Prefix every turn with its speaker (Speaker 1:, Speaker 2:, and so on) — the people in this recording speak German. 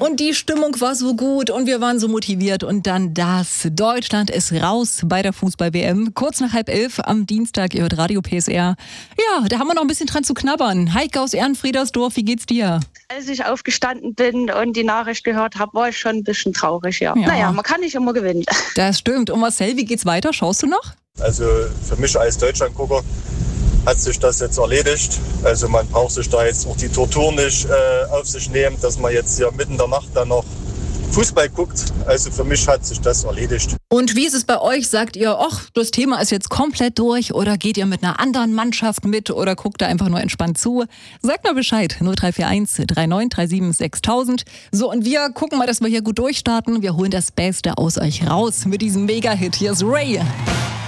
Speaker 1: Und die Stimmung war so gut und wir waren so motiviert. Und dann das. Deutschland ist raus bei der Fußball-WM. Kurz nach 10:30 am Dienstag, ihr hört Radio PSR. Ja, da haben wir noch ein bisschen dran zu knabbern. Heike aus Ehrenfriedersdorf, wie geht's dir?
Speaker 2: Als ich aufgestanden bin und die Nachricht gehört habe, war ich schon ein bisschen traurig, ja. Naja, man kann nicht immer gewinnen.
Speaker 1: Das stimmt. Und Marcel, wie geht's weiter? Schaust du noch?
Speaker 3: Also für mich als Deutschlandgucker hat sich das jetzt erledigt. Also man braucht sich da jetzt auch die Tortur nicht auf sich nehmen, dass man jetzt hier mitten in der Nacht dann noch Fußball guckt. Also für mich hat sich das erledigt.
Speaker 1: Und wie ist es bei euch? Sagt ihr, ach, das Thema ist jetzt komplett durch, oder geht ihr mit einer anderen Mannschaft mit oder guckt da einfach nur entspannt zu? Sagt mal Bescheid, 0341 3937 6000. So, und wir gucken mal, dass wir hier gut durchstarten. Wir holen das Beste aus euch raus mit diesem Mega-Hit. Hier ist Ray.